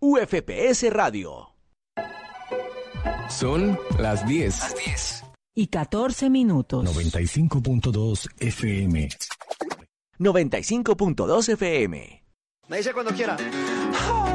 UFPS Radio. Son las 10. Y 14 minutos. 95.2 FM. 95.2 FM. Me dice cuando quiera.